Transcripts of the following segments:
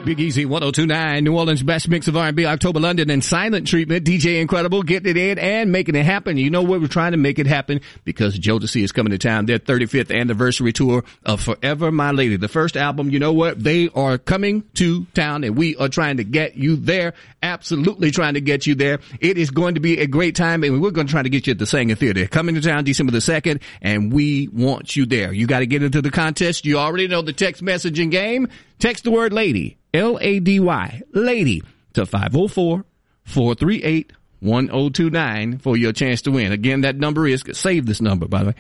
Big Easy 102.9, New Orleans' best mix of R&B, October London, and silent treatment. DJ Incredible, getting it in and making it happen. You know what? We're trying to make it happen because Jodeci is coming to town. Their 35th anniversary tour of Forever My Lady. The first album, you know what? They are coming to town and we are trying to get you there. Absolutely trying to get you there. It is going to be a great time and we're going to try to get you at the Sanger Theater. Coming to town December the 2nd and we want you there. You got to get into the contest. You already know the text messaging game. Text the word lady, L-A-D-Y, lady, to 504-438-1029 for your chance to win. Again, that number is, save this number, by the way,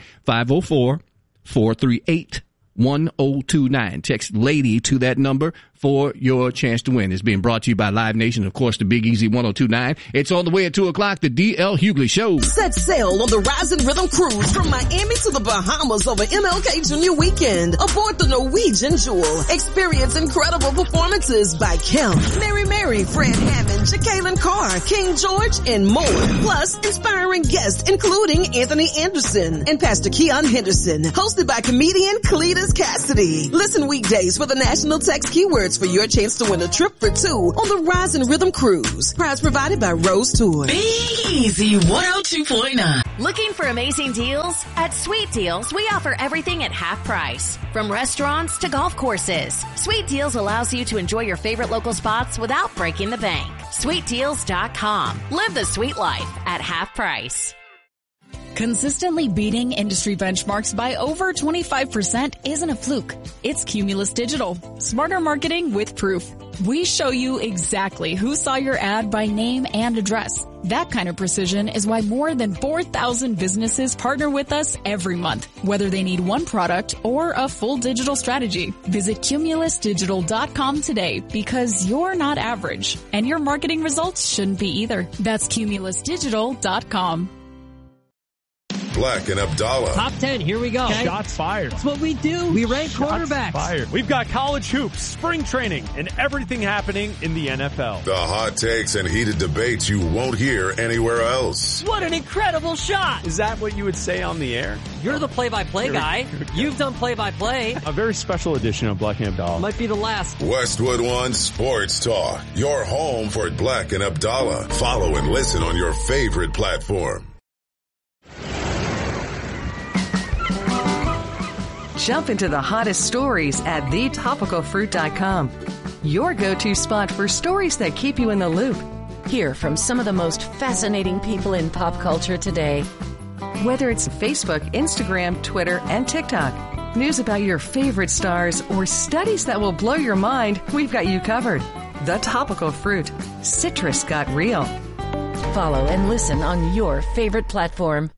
504-438-1029. Text lady to that number for your chance to win. It's being brought to you by Live Nation, of course, the Big Easy 102.9. It's on the way at 2 o'clock, the D.L. Hughley Show. Set sail on the Rising Rhythm Cruise from Miami to the Bahamas over MLK Jr. weekend. Aboard the Norwegian Jewel. Experience incredible performances by Kim, Mary, Fred Hammond, Jacqueline Carr, King George, and more. Plus, inspiring guests including Anthony Anderson and Pastor Keon Henderson. Hosted by comedian Cletus Cassidy. Listen weekdays for the national text keywords for your chance to win a trip for two on the Rising Rhythm Cruise. Prize provided by Rose Tour. Big Easy 102.9. Looking for amazing deals? At Sweet Deals, we offer everything at half price. From restaurants to golf courses. Sweet Deals allows you to enjoy your favorite local spots without breaking the bank. SweetDeals.com. Live the sweet life at half price. Consistently beating industry benchmarks by over 25% isn't a fluke. It's Cumulus Digital. Smarter marketing with proof. We show you exactly who saw your ad by name and address. That kind of precision is why more than 4,000 businesses partner with us every month, whether they need one product or a full digital strategy. Visit CumulusDigital.com today because you're not average, and your marketing results shouldn't be either. That's CumulusDigital.com. Black and Abdallah. Top 10, here we go. Okay. Shots fired. That's what we do. We rank quarterbacks. Fired. We've got college hoops, spring training, and everything happening in the NFL. The hot takes and heated debates you won't hear anywhere else. What an incredible shot. Is that what you would say on the air? You're the play-by-play guy. You've done play-by-play. A very special edition of Black and Abdallah. Might be the last. Westwood One Sports Talk. Your home for Black and Abdallah. Follow and listen on your favorite platform. Jump into the hottest stories at thetopicalfruit.com. Your go-to spot for stories that keep you in the loop. Hear from some of the most fascinating people in pop culture today. Whether it's Facebook, Instagram, Twitter, and TikTok, news about your favorite stars, or studies that will blow your mind, we've got you covered. The Topical Fruit. Citrus got real. Follow and listen on your favorite platform.